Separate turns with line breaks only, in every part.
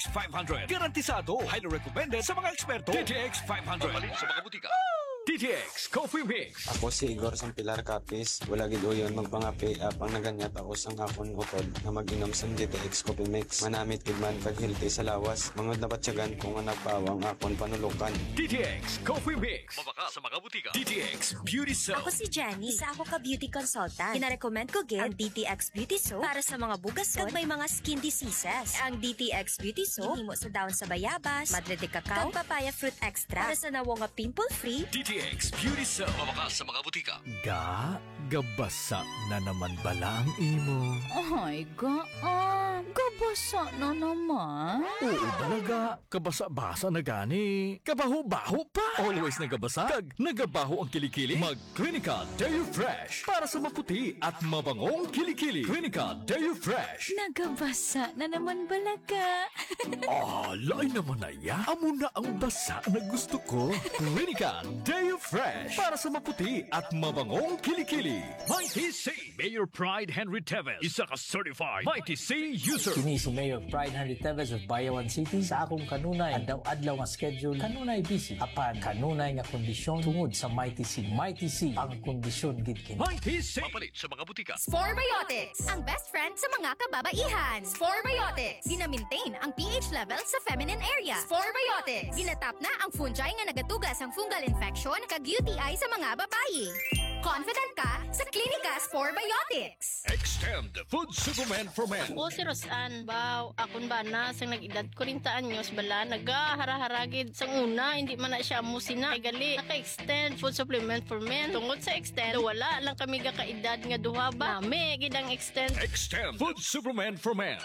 500. Garantisado. Highly recommended sa mga eksperto. DTX 500. Papalit sa mga butika. DTX Coffee Mix.
Ako si Igor Sampilar Capis. Wala gid uyon magpangapi apang naganyat ako sang akon utod na mag-inom sang DTX Coffee Mix. Manamit gid man pag healthy sa lawas. Mangod na batsyagan kung nga nagpawang akon panulukan.
DTX Coffee Mix. Mabaka sa mga butika. DTX Beauty Soap.
Ako si Jenny. Isa ako ka beauty consultant. Kinarecommend ko gid ang DTX Beauty Soap para sa mga bugason kag may mga skin diseases. Ang DTX Beauty Soap himo sa daon sa bayabas, madre de cacao, kag papaya fruit extra para sa nawo nga pimple-free.
DTX Beauty Soap. Mabaka sa mga butika.
Gabasa na naman bala ang imo.
Ay, gabasa na naman.
Oo talaga, kabasa-basa na gani. Kabaho-baho pa. Always nagabasa, kag nagabaho ang kilikili. Mag-Clinica Deo Fresh para sa maputi at mabangong kilikili. Clinica Deo Fresh.
Nagabasa na naman balaga.
Lain naman na ya. Amo na ang basa na gusto ko. Clinica Deo Fresh para sa maputi at mabangong kilikili.
Mighty C. Mayor Pride Henry Tevez. Isa ka certified Mighty C user.
Kini si Mayor Pride Henry Tevez of Bayawan City. Sa akong kanunay, adlaw-adlaw nga schedule, kanunay busy. Apan, kanunay nga kondisyon tungod sa Mighty C. Mighty C ang kondisyon gid kini.
Mighty C. Mapalit sa mga butika.
Sporebiotics, ang best friend sa mga kababaihan. Sporebiotics, gina-maintain ang pH level sa feminine area. Sporebiotics, ginatap na ang fungi nga nagatugas ang fungal infection kag UTI sa mga babayi. Confident ka sa Klinika Sporebiotics.
Extend Food Supplement for Men.
Ako si Rosan, baw, akon ba na sang nag-edad 40 anyos bala, nagahara-haragid sang una, hindi man na siya musina. Ay gali, naka-extend Food Supplement for Men. Tungod sa extend, wala lang kami gakaedad nga duha ba. Nami, gidang extend.
Extend Food Supplement for Men.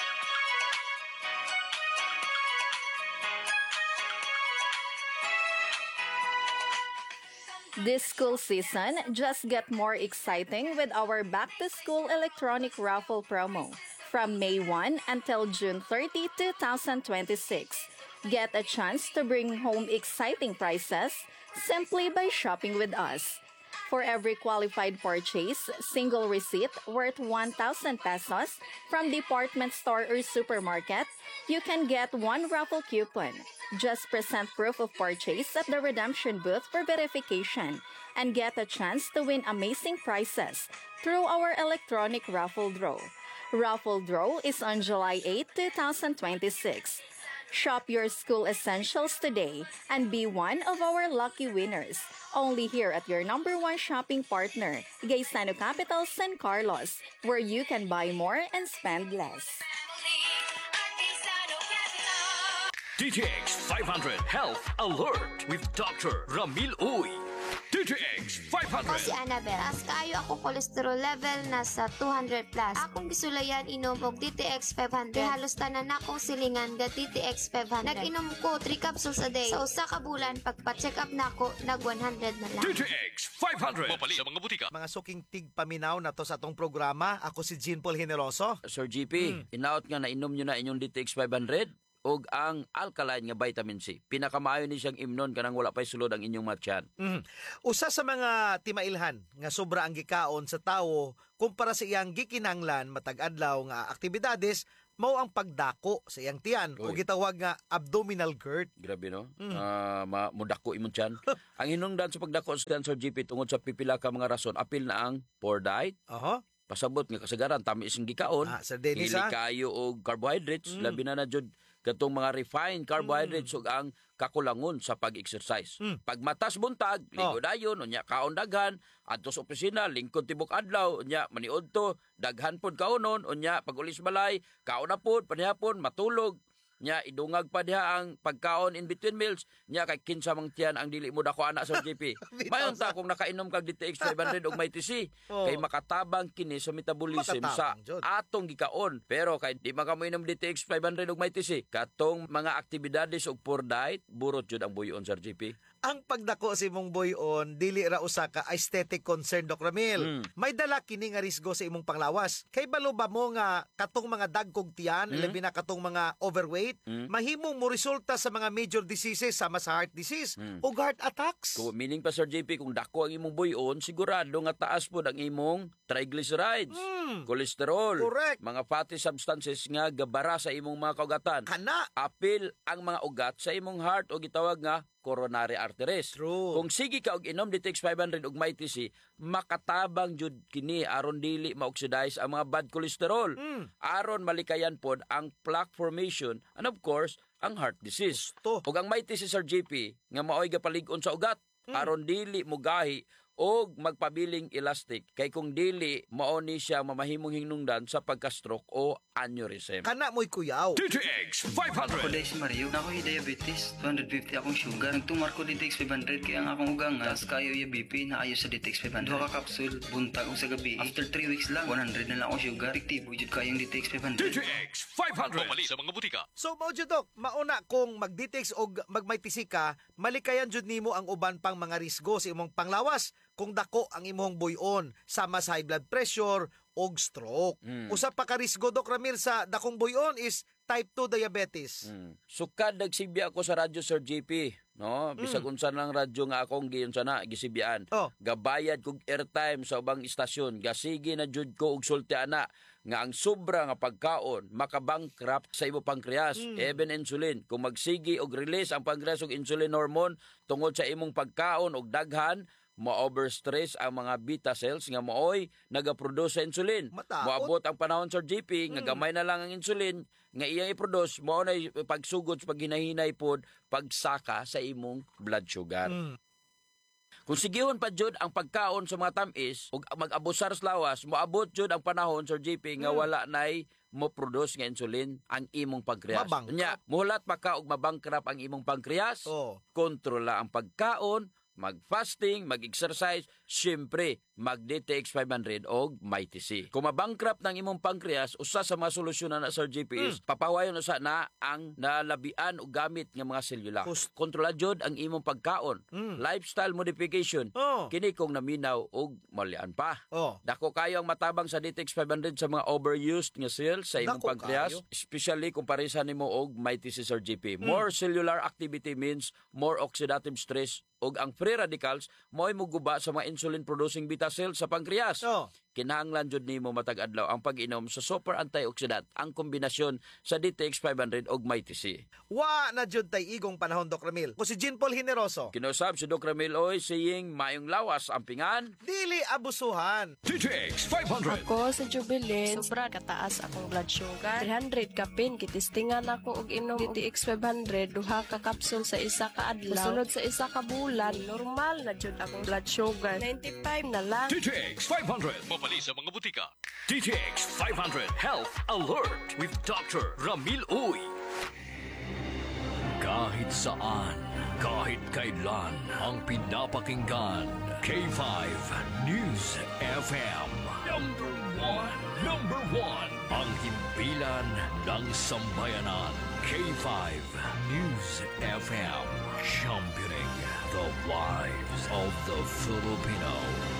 This school season just get more exciting with our back-to-school electronic raffle promo from May 1 until June 30, 2026. Get a chance to bring home exciting prizes simply by shopping with us. For every qualified purchase, single receipt worth 1,000 pesos from department store or supermarket, you can get one raffle coupon. Just present proof of purchase at the redemption booth for verification and get a chance to win amazing prizes through our electronic raffle draw. Raffle draw is on July 8, 2026. Shop your school essentials today and be one of our lucky winners. Only here at your number one shopping partner, Gaisano Capital San Carlos, where you can buy more and spend less.
DTX 500 Health Alert with Dr. Ramil Uy. DTX 500.
Ako si Annabelle. As kaayo ako cholesterol level nasa 200 plus. Akong gisulayan inom og DTX 500. Kay halos tanan akong silingan ga DTX 500. Nag-inom ko 3 capsules a day. Sa usa ka bulan pagpa-check up nako nag 100 na lang.
DTX 500. Mapalit sa mga butika.
Mga suking tigpaminaw na to sa atong programa. Ako si Jean Paul Generoso.
Sir GP, inaot nga na inom nyo na inyong DTX 500 og ang alkaline nga vitamin C. Pinakamaayo ni siyang imnon kanang wala pay sulod ang inyong matyan.
Usa sa mga timailhan nga sobra ang gikaon sa tawo kumpara sa iyang gikinanglan matag adlaw nga aktibidades mao ang pagdako sa iyang tiyan o gitawag nga abdominal GERD.
Grabe no? Mudako imong tiyan. Ang hinungdan sa pagdako sa Sir GP tungod sa pipila ka mga rason, apil na ang poor diet. Pasabot nga kasagaran tamis ang gikaon. Dili kayo og carbohydrates, labi na jud katong mga refined carbohydrates ug ang kakulangon sa pag-exercise. Pag matas buntag, ligo dayon, unya kaon daghan, adto sa opisina, lingkod tibok adlaw, unya maniud to, daghan pod kaonon, unya pag ulis balay, kaon na pod, panihapon, matulog, nya idungag pa diha ang pagkaon in between meals, nya kay kinsa mang tiyan ang dili mo dako ana sa GP. Mayon ta kung nakainom kag DTX 500 og may TC, kay makatabang kini sa metabolism sa atong gikaon. Pero kay di man kamo inom DTX 500 og may TC, katong mga aktibidades og poor diet, burot jud ang buyon sa GP.
Ang pagdako si mong buyon dili ra usa ka aesthetic concern, Doc Ramil. May dala kini nga risgo sa imong panglawas. Kay balo ba mo nga katong mga dagkog tiyan, labi na katong mga overweight, overweight, mahimong mo resulta sa mga major diseases sama sa heart disease o heart attacks.
Meaning pa Sir JP, kung dako ang imong buyon, sigurado nga taas po ang imong triglycerides, cholesterol,
correct,
mga fatty substances nga gabara sa imong mga kaugatan.
Kana
apil ang mga ugat sa imong heart o gitawag nga coronary arteries.
True.
Kung sige ka og inom DTX 500 ug MyTC, makatabang jud kini aron dili ma-oxidize ang mga bad cholesterol. Aron malikayan pod ang plaque formation and of course ang heart disease. Ug ang MyTC Sir JP nga maoy gapalig-on sa ugat aron dili mugahi o magpabiling elastic kay kung dili mao ni siya mamahimong hinungdan sa pagka-stroke o aneurysm.
Kana mo'y kuyaw.
DTX 500.
Ako si Mario, ako'y diabetes, 250 akong sugar. Nagtumar ko DTX 500 kaya ang akong ugangas kayo yung BP na ayos sa DTX 500. Duha ka kapsul, buntag o sa gabi. After 3 weeks lang, 100 na lang akong sugar. Tiktibo jud kayong DTX 500.
DTX 500. Pumali sa mga butika.
So mao jud dok, mauna kung mag-DTX o mag-MyTC ka, malikayan jud nimo ang uban pang mga risgo sa imong panglawas. Kung dako ang imong buyon sama sa high blood pressure o stroke. Usa pa ka risgo Dok Ramil sa dakong buyon is type 2 diabetes.
Sukad nagsibya ako sa radyo Sir JP, no? Bisag unsa lang radyo nga akong giyon sana gisibyan. Gabayad kog airtime sa ubang istasyon, gasige na jud ko og sulti ana nga ang sobra nga pagkaon makabankrupt sa imo pankreas, even insulin. Kung magsigi og release ang pankreas og insulin hormone tungod sa imong pagkaon og daghan, ma-overstress ang mga beta cells nga mooy nagaproduce sa insulin. Moabot ang panahon Sir JP nga gamay na lang ang insulin nga iyang i-produce, mao na pagsugod sa paghinahinay pod pagsaka sa imong blood sugar. Kung sigihon pa jud ang pagkaon sa mga tamis ug mag-abusar sa lawas, moabot jud ang panahon Sir JP nga wala nay mo produce nga insulin ang imong pankreas. Nya, muhulat pa ka og mabankrupt ang imong pankreas. Kontrola ang pagkaon, mag-fasting, mag-exercise, syempre, mag-DTX 500 o MyTC. Kung mabankrupt ng imong pankreas, usa sa mga solusyonan na Sir JP is, papawayon usa na ang nalabian o gamit ng mga selula. Kontrola jud ang imong pagkaon. Lifestyle modification. Kini kung naminaw o malian pa. Dako kayo ang matabang sa DTX 500 sa mga overused nga cells sa imong pankreas, especially kung parisan nimo og MyTC Sir JP. More cellular activity means more oxidative stress ug ang free radicals mo'y muguba sa mga insulin-producing beta cells sa pankreas. Kinahanglan jud nimo matag adlaw ang pag-inom sa super antioxidant, ang kombinasyon sa DTX 500 ug MyTC.
Wa na jud tay igong panahon Doc Ramil. Ko si Jean Paul Generoso.
Kinausab si Doc Ramil oy saying mayong lawas ang pingan,
dili abusuhan.
DTX 500.
Ako sa Jubilin, sobra kataas akong blood sugar. 300 kapin, kitistingan ako og inom DTX 500, duha ka kapsul sa isa ka adlaw. Sunod sa isa ka bulan, normal na jud akong blood sugar. 95 na lang.
DTX 500. Mapali sa mga butika. DTX 500 Health Alert with Dr. Ramil Uy. Kahit saan, kahit kailan, ang pinapakinggan. K5 News FM. Number one. Ang himpilan ng sambayanan. K5 News FM. Championing the lives of the Filipino.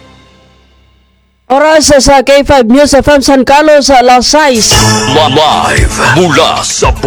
Oras sa K5 News FM San Carlos, alas 6.
Live mula sa